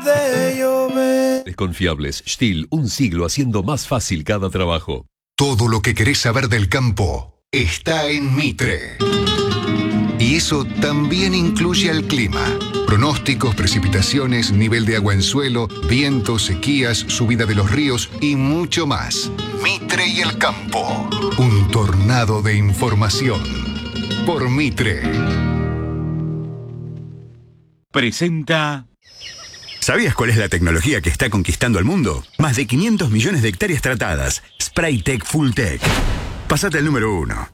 de llover. Desconfiables, Stihl, un siglo haciendo más fácil cada trabajo. Todo lo que querés saber del campo está en Mitre. Y eso también incluye al clima. Pronósticos, precipitaciones, nivel de agua en suelo, vientos, sequías, subida de los ríos y mucho más. Mitre y el campo. Un tornado de información. Por Mitre. Presenta... ¿Sabías cuál es la tecnología que está conquistando el mundo? Más de 500 millones de hectáreas tratadas. Spraytec Fulltech. Pásate al número 1.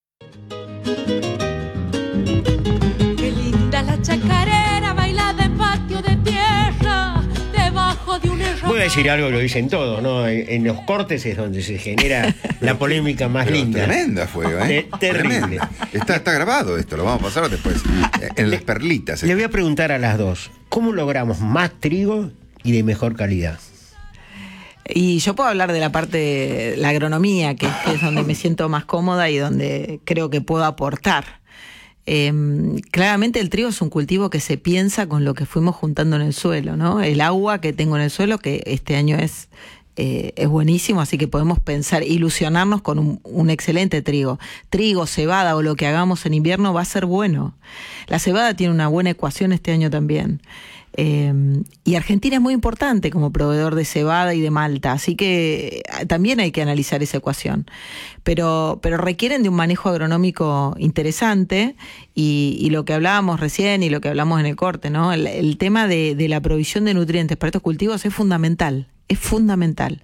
Qué linda la chacarera, bailada en patio de tierra, debajo de un error. Voy a decir algo que lo dicen todos, ¿no? En los cortes es donde se genera la polémica más Pero linda. Tremenda fue, ¿eh? Terrible. Tremenda. Está grabado esto, lo vamos a pasar después. En las perlitas. Le voy a preguntar a las dos, ¿cómo logramos más trigo y de mejor calidad? Y yo puedo hablar de la parte de la agronomía, que es donde me siento más cómoda y donde creo que puedo aportar. Claramente el trigo es un cultivo que se piensa con lo que fuimos juntando en el suelo, ¿no? El agua que tengo en el suelo, que este año es buenísimo, así que podemos pensar, ilusionarnos con un excelente trigo. Trigo, cebada o lo que hagamos en invierno va a ser bueno. La cebada tiene una buena ecuación este año también. Y Argentina es muy importante como proveedor de cebada y de malta, así que también hay que analizar esa ecuación. Pero requieren de un manejo agronómico interesante y lo que hablábamos recién y lo que hablamos en el corte, ¿no? El tema de la provisión de nutrientes para estos cultivos es fundamental. Es fundamental.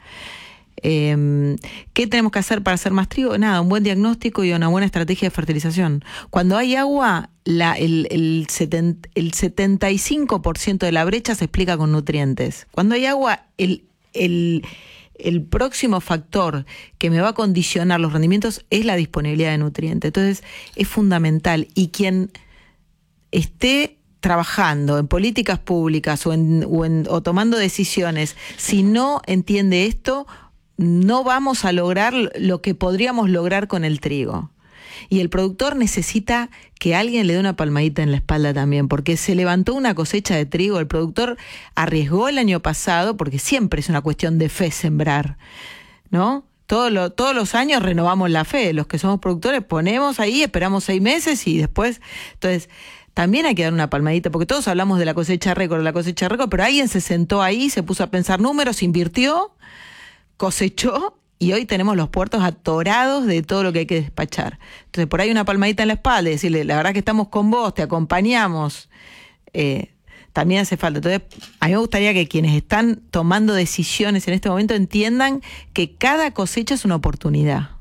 ¿Qué tenemos que hacer para hacer más trigo? Nada, un buen diagnóstico y una buena estrategia de fertilización. Cuando hay agua, el 75% de la brecha se explica con nutrientes. Cuando hay agua, el próximo factor que me va a condicionar los rendimientos es la disponibilidad de nutrientes. Entonces, es fundamental. Y quien esté trabajando en políticas públicas o tomando decisiones, si no entiende esto, no vamos a lograr lo que podríamos lograr con el trigo. Y el productor necesita que alguien le dé una palmadita en la espalda también, porque se levantó una cosecha de trigo, el productor arriesgó el año pasado, porque siempre es una cuestión de fe sembrar, ¿no? Todos los años renovamos la fe, los que somos productores ponemos ahí, esperamos 6 meses y después, entonces... También hay que dar una palmadita, porque todos hablamos de la cosecha récord, pero alguien se sentó ahí, se puso a pensar números, invirtió, cosechó, y hoy tenemos los puertos atorados de todo lo que hay que despachar. Entonces, por ahí una palmadita en la espalda y decirle, la verdad que estamos con vos, te acompañamos, también hace falta. Entonces, a mí me gustaría que quienes están tomando decisiones en este momento entiendan que cada cosecha es una oportunidad.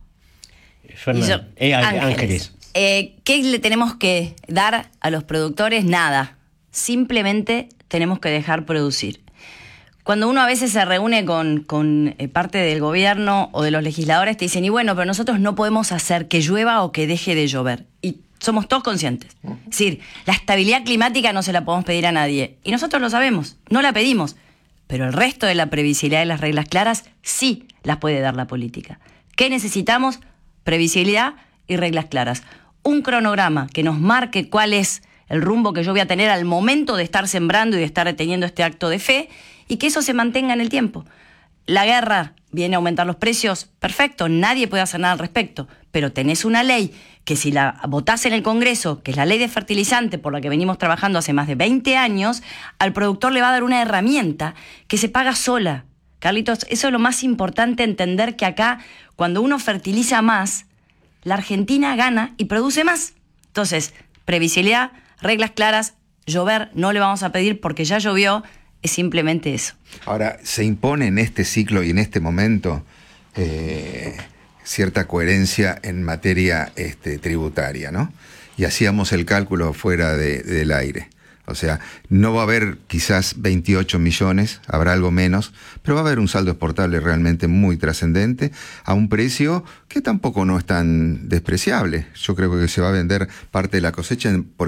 Ángeles. ¿Qué le tenemos que dar a los productores? Nada. Simplemente tenemos que dejar producir. Cuando uno a veces se reúne con parte del gobierno o de los legisladores, te dicen, y bueno, pero nosotros no podemos hacer que llueva o que deje de llover. Y somos todos conscientes. Es decir, la estabilidad climática no se la podemos pedir a nadie. Y nosotros lo sabemos, no la pedimos. Pero el resto de la previsibilidad y las reglas claras sí las puede dar la política. ¿Qué necesitamos? Previsibilidad y reglas claras. Un cronograma que nos marque cuál es el rumbo que yo voy a tener al momento de estar sembrando y de estar teniendo este acto de fe, y que eso se mantenga en el tiempo. La guerra viene a aumentar los precios, perfecto, nadie puede hacer nada al respecto, pero tenés una ley que si la votás en el Congreso, que es la ley de fertilizante por la que venimos trabajando hace más de 20 años, al productor le va a dar una herramienta que se paga sola. Carlitos, eso es lo más importante, entender que acá, cuando uno fertiliza más, la Argentina gana y produce más. Entonces, previsibilidad, reglas claras, llover no le vamos a pedir porque ya llovió, es simplemente eso. Ahora, se impone en este ciclo y en este momento cierta coherencia en materia tributaria, ¿no? Y hacíamos el cálculo fuera del aire. O sea, no va a haber quizás 28 millones, habrá algo menos, pero va a haber un saldo exportable realmente muy trascendente a un precio que tampoco no es tan despreciable. Yo creo que se va a vender parte de la cosecha por